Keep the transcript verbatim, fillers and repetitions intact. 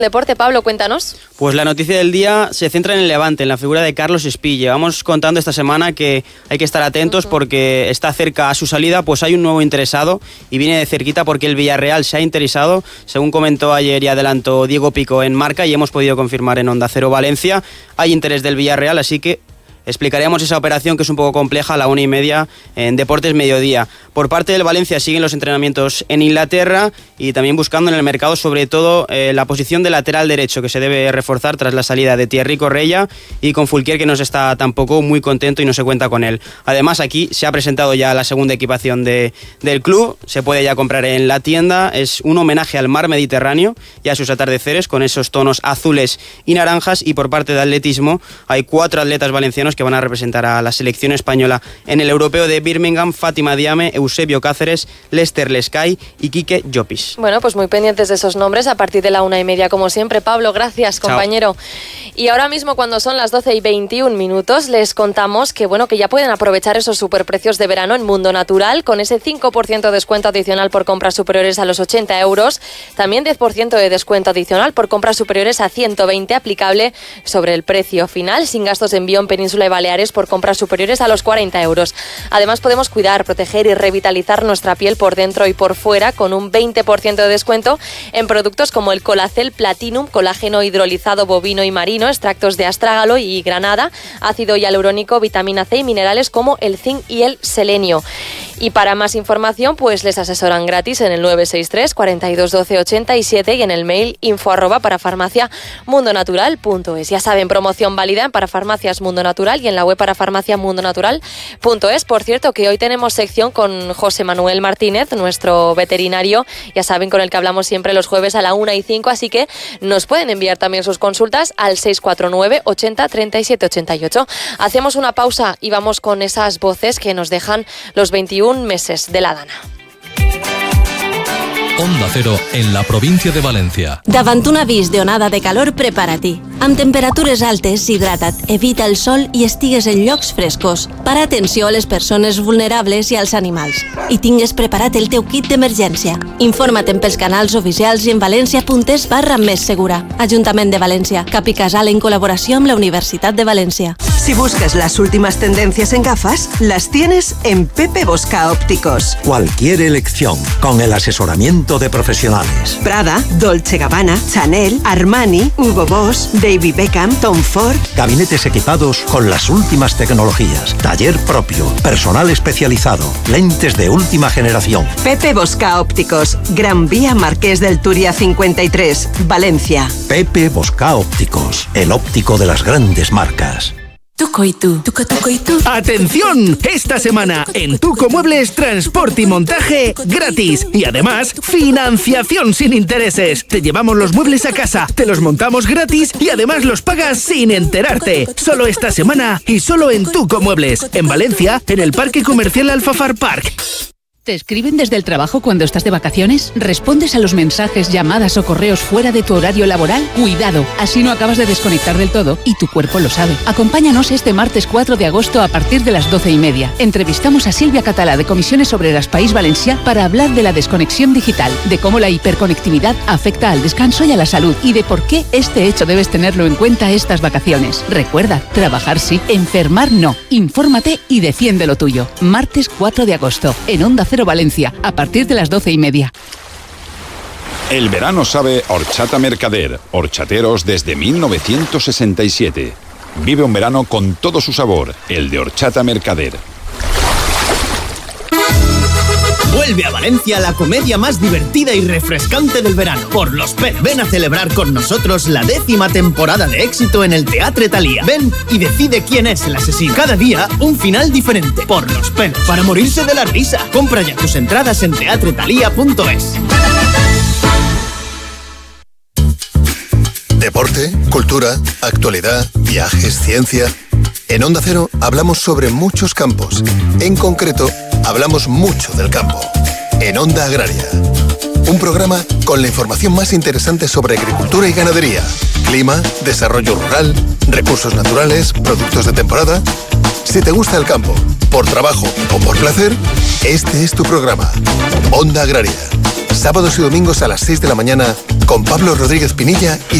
Deporte, Pablo, cuéntanos. Pues la noticia del día se centra en el Levante, en la figura de Carlos Espí. Vamos contando esta semana que hay que estar atentos uh-huh. porque está cerca a su salida, pues hay un nuevo interesado y viene de cerquita porque el Villarreal se ha interesado, según comentó ayer y adelantó Diego Pico en Marca y hemos podido confirmar en Onda Cero Valencia. Hay interés del Villarreal, así que explicaremos esa operación que es un poco compleja a la una y media en Deportes Mediodía. Por parte del Valencia siguen los entrenamientos en Inglaterra y también buscando en el mercado sobre todo eh, la posición de lateral derecho que se debe reforzar tras la salida de Thierry Correia y con Fulquier que no se está tampoco muy contento y no se cuenta con él. Además aquí se ha presentado ya la segunda equipación de, del club, se puede ya comprar en la tienda, es un homenaje al mar Mediterráneo y a sus atardeceres con esos tonos azules y naranjas y por parte de atletismo hay cuatro atletas valencianos que van a representar a la selección española en el europeo de Birmingham: Fátima Diame, Eusebio Cáceres, Lester Lescay y Quique Llopis. Bueno, pues muy pendientes de esos nombres a partir de la una y media como siempre. Pablo, gracias, compañero. Chao. Y ahora mismo cuando son las doce y veintiún minutos les contamos que bueno que ya pueden aprovechar esos superprecios de verano en Mundo Natural con ese cinco por ciento de descuento adicional por compras superiores a los ochenta euros, también diez por ciento de descuento adicional por compras superiores a ciento veinte aplicable sobre el precio final sin gastos de envío en Península y Baleares por compras superiores a los cuarenta euros. Además podemos cuidar, proteger y revitalizar nuestra piel por dentro y por fuera con un veinte por ciento de descuento en productos como el Colacel Platinum, colágeno hidrolizado bovino y marino, extractos de astrágalo y granada, ácido hialurónico, vitamina C y minerales como el zinc y el selenio. Y para más información pues les asesoran gratis en el nueve seis tres, cuarenta y dos, doce, ochenta y siete y en el mail info arroba parafarmaciamundonatural punto es. Ya saben, promoción válida en Parafarmacias Mundo Natural y en la web parafarmaciamundonatural punto es. Por cierto, que hoy tenemos sección con José Manuel Martínez, nuestro veterinario, ya saben, con el que hablamos siempre los jueves a la una y cinco, así que nos pueden enviar también sus consultas al seis cuatro nueve, ochenta, treinta y siete, ochenta y ocho. Hacemos una pausa y vamos con esas voces que nos dejan los veintiún meses de la Dana. Onda Cero en la província de València. Davant un avís d'onada de calor, prepara-t'hi. Amb temperatures altes, hidrata't, evita el sol i estigues en llocs frescos. Para atenció a les persones vulnerables i als animals. I tingues preparat el teu kit d'emergència. Informa't pels canals oficials i en valencia.es barra més segura. Ajuntament de València. Cap i Casal en colaboració amb la Universitat de València. Si buscas las últimas tendencias en gafas, las tienes en Pepe Bosca Ópticos. Cualquier elección, con el asesoramiento de profesionales. Prada, Dolce Gabbana, Chanel, Armani, Hugo Boss, David Beckham, Tom Ford. Gabinetes equipados con las últimas tecnologías. Taller propio, personal especializado, lentes de última generación. Pepe Bosca Ópticos, Gran Vía Marqués del Turia cincuenta y tres, Valencia. Pepe Bosca Ópticos, el óptico de las grandes marcas. Tuco y tú, tuco, tuco y tú. ¡Atención! Esta semana en Tuco Muebles, transporte y montaje gratis. Y además, financiación sin intereses. Te llevamos los muebles a casa, te los montamos gratis y además los pagas sin enterarte. Solo esta semana y solo en Tuco Muebles. En Valencia, en el Parque Comercial Alfafar Park. ¿Te escriben desde el trabajo cuando estás de vacaciones? ¿Respondes a los mensajes, llamadas o correos fuera de tu horario laboral? Cuidado, así no acabas de desconectar del todo y tu cuerpo lo sabe. Acompáñanos este martes cuatro de agosto a partir de las doce y media. Entrevistamos a Silvia Catalá de Comisiones Obreras País Valencia para hablar de la desconexión digital, de cómo la hiperconectividad afecta al descanso y a la salud y de por qué este hecho debes tenerlo en cuenta estas vacaciones. Recuerda, trabajar sí, enfermar no. Infórmate y defiende lo tuyo. Martes cuatro de agosto, en Onda Cero Valencia, a partir de las doce y media. El verano sabe Horchata Mercader, horchateros desde mil novecientos sesenta y siete. Vive un verano con todo su sabor, el de Horchata Mercader. Vuelve a Valencia la comedia más divertida y refrescante del verano. Por los pelos. Ven a celebrar con nosotros la décima temporada de éxito en el Teatre Thalía. Ven y decide quién es el asesino. Cada día un final diferente. Por los pelos. Para morirse de la risa. Compra ya tus entradas en teatre thalía punto es. Deporte, cultura, actualidad, viajes, ciencia. En Onda Cero hablamos sobre muchos campos. En concreto, hablamos mucho del campo. En Onda Agraria. Un programa con la información más interesante sobre agricultura y ganadería, clima, desarrollo rural, recursos naturales, productos de temporada. Si te gusta el campo, por trabajo o por placer, este es tu programa. Onda Agraria. Sábados y domingos a las seis de la mañana con Pablo Rodríguez Pinilla y